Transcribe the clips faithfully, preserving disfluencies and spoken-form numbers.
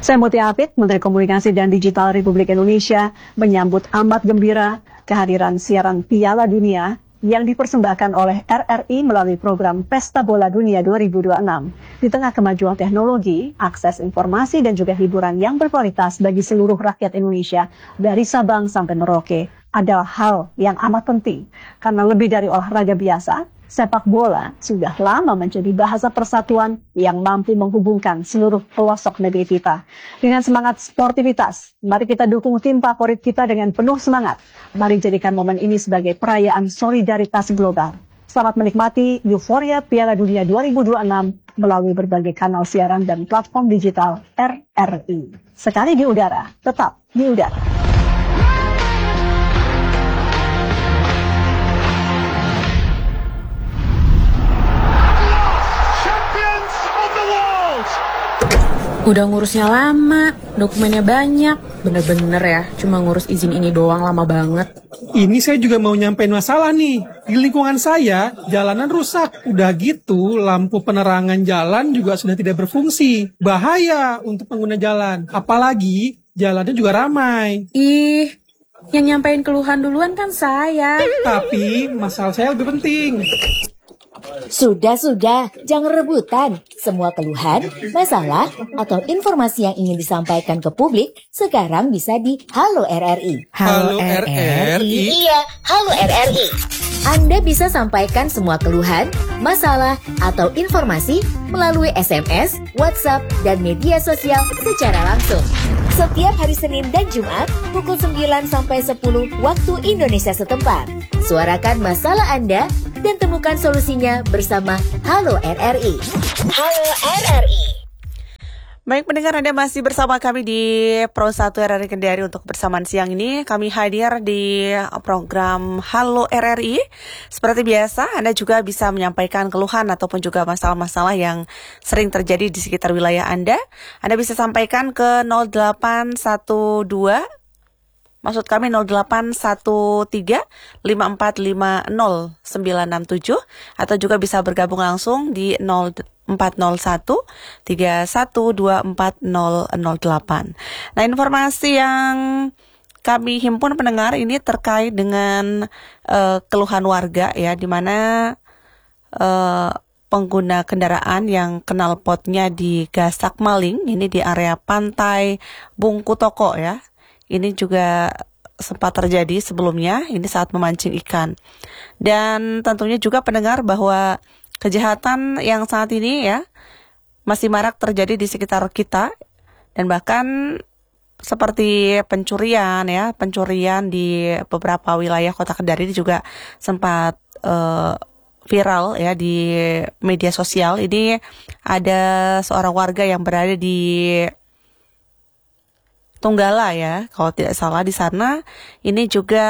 Saya Mutia Afid, Menteri Komunikasi dan Digital Republik Indonesia, menyambut amat gembira kehadiran siaran Piala Dunia yang dipersembahkan oleh R R I melalui program Pesta Bola Dunia dua ribu dua puluh enam. Di tengah kemajuan teknologi, akses informasi dan juga hiburan yang berkualitas bagi seluruh rakyat Indonesia dari Sabang sampai Merauke adalah hal yang amat penting. Karena lebih dari olahraga biasa, sepak bola sudah lama menjadi bahasa persatuan yang mampu menghubungkan seluruh pelosok negeri kita. Dengan semangat sportivitas, mari kita dukung tim favorit kita dengan penuh semangat. Mari jadikan momen ini sebagai perayaan solidaritas global. Selamat menikmati euforia Piala Dunia dua ribu dua puluh enam melalui berbagai kanal siaran dan platform digital R R I. Sekali di udara, tetap di udara. Udah ngurusnya lama, dokumennya banyak, bener-bener ya, cuma ngurus izin ini doang lama banget. Ini saya juga mau nyampein masalah nih, di lingkungan saya jalanan rusak, udah gitu lampu penerangan jalan juga sudah tidak berfungsi, bahaya untuk pengguna jalan, apalagi jalannya juga ramai. Ih, yang nyampein keluhan duluan kan saya. Tapi masalah saya lebih penting. Sudah-sudah, jangan rebutan. Semua keluhan, masalah, atau informasi yang ingin disampaikan ke publik sekarang bisa di Halo R R I. Halo R R I? Iya, Halo R R I. Anda bisa sampaikan semua keluhan, masalah, atau informasi melalui S M S, WhatsApp, dan media sosial secara langsung. Setiap hari Senin dan Jumat, pukul sembilan sampai sepuluh waktu Indonesia setempat. Suarakan masalah Anda dan temukan solusinya bersama Halo R R I. Halo R R I. Baik pendengar, Anda masih bersama kami di Pro satu R R I Kendari untuk kebersamaan siang ini. Kami hadir di program Halo R R I. Seperti biasa, Anda juga bisa menyampaikan keluhan ataupun juga masalah-masalah yang sering terjadi di sekitar wilayah Anda. Anda bisa sampaikan ke nol delapan satu dua, maksud kami nol delapan satu tiga lima empat lima nol sembilan enam tujuh, atau juga bisa bergabung langsung di nol empat nol satu tiga satu dua empat nol nol delapan. Nah, informasi yang kami himpun pendengar ini terkait dengan uh, keluhan warga ya, di mana uh, pengguna kendaraan yang knalpotnya digasak maling ini di area pantai Bungku Toko ya. Ini juga sempat terjadi sebelumnya, ini saat memancing ikan. Dan tentunya juga pendengar bahwa kejahatan yang saat ini ya masih marak terjadi di sekitar kita, dan bahkan seperti pencurian ya, pencurian di beberapa wilayah Kota Kendari ini juga sempat uh, viral ya di media sosial. Ini ada seorang warga yang berada di Tunggala ya, kalau tidak salah di sana. Ini juga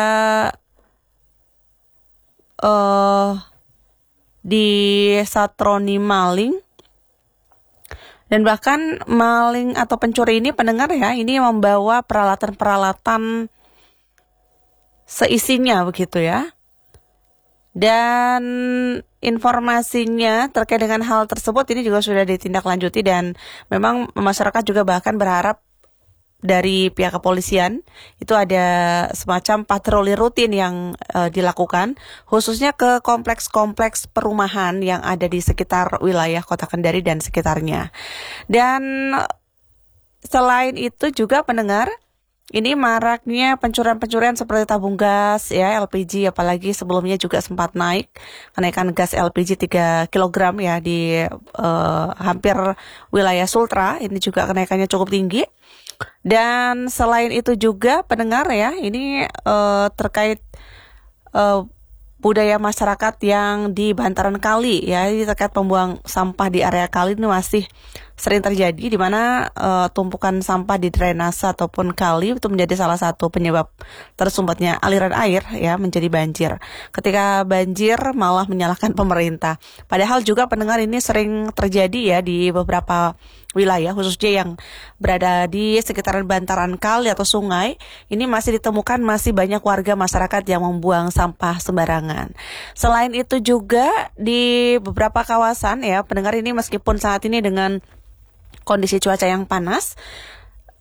uh, di satroni maling, dan bahkan maling atau pencuri ini pendengar ya, ini membawa peralatan-peralatan seisinya begitu ya. Dan informasinya terkait dengan hal tersebut ini juga sudah ditindaklanjuti, dan memang masyarakat juga bahkan berharap dari pihak kepolisian itu ada semacam patroli rutin yang uh, dilakukan khususnya ke kompleks-kompleks perumahan yang ada di sekitar wilayah Kota Kendari dan sekitarnya. Dan selain itu juga pendengar, ini maraknya pencurian-pencurian seperti tabung gas ya, L P G, apalagi sebelumnya juga sempat naik kenaikan gas L P G tiga kilogram ya di uh, hampir wilayah Sultra. Ini juga kenaikannya cukup tinggi. Dan selain itu juga pendengar ya, ini uh, terkait uh, budaya masyarakat yang di bantaran kali ya, ini terkait pembuang sampah di area kali ini masih sering terjadi, di mana uh, tumpukan sampah di drainase ataupun kali itu menjadi salah satu penyebab tersumbatnya aliran air ya, menjadi banjir. Ketika banjir malah menyalahkan pemerintah. Padahal juga pendengar ini sering terjadi ya di beberapa wilayah, khususnya yang berada di sekitaran bantaran kali atau sungai. Ini masih ditemukan masih banyak warga masyarakat yang membuang sampah sembarangan. Selain itu juga di beberapa kawasan ya pendengar ini, meskipun saat ini dengan kondisi cuaca yang panas,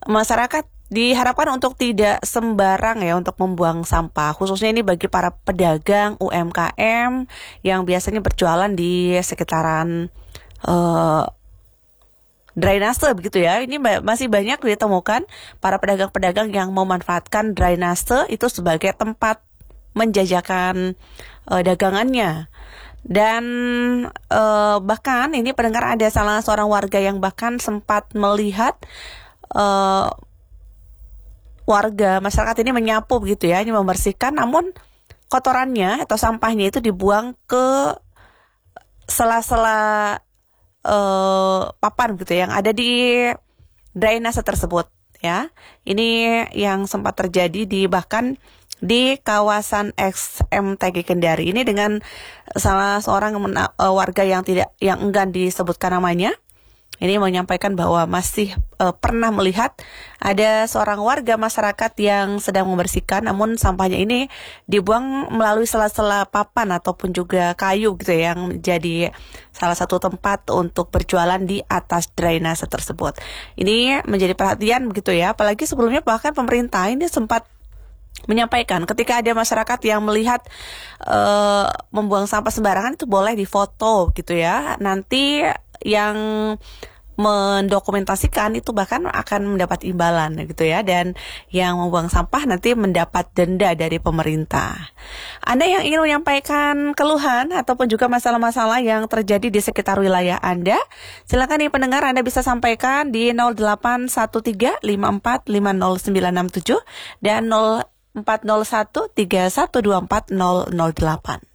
masyarakat diharapkan untuk tidak sembarang ya untuk membuang sampah, khususnya ini bagi para pedagang U M K M yang biasanya berjualan di sekitaran uh, drainase begitu ya. Ini masih banyak ditemukan para pedagang-pedagang yang memanfaatkan drainase itu sebagai tempat menjajakan uh, dagangannya. Dan uh, bahkan ini pendengar, ada salah seorang warga yang bahkan sempat melihat uh, warga masyarakat ini menyapu begitu ya, ini membersihkan, namun kotorannya atau sampahnya itu dibuang ke sela-sela uh, papan gitu yang ada di drainase tersebut ya. Ini yang sempat terjadi di bahkan di kawasan X M T G Kendari ini dengan salah seorang uh, warga yang tidak yang enggan disebutkan namanya. Ini menyampaikan bahwa masih uh, pernah melihat ada seorang warga masyarakat yang sedang membersihkan, namun sampahnya ini dibuang melalui sela-sela papan ataupun juga kayu gitu ya, yang menjadi salah satu tempat untuk berjualan di atas drainase tersebut. Ini menjadi perhatian begitu ya, apalagi sebelumnya bahkan pemerintah ini sempat menyampaikan ketika ada masyarakat yang melihat uh, membuang sampah sembarangan itu boleh difoto gitu ya. Nanti yang mendokumentasikan itu bahkan akan mendapat imbalan gitu ya, dan yang membuang sampah nanti mendapat denda dari pemerintah. Anda yang ingin menyampaikan keluhan ataupun juga masalah-masalah yang terjadi di sekitar wilayah Anda, silakan nih pendengar, Anda bisa sampaikan di nol delapan satu tiga lima empat lima nol sembilan enam tujuh dan nol empat nol satu tiga satu dua empat nol nol delapan.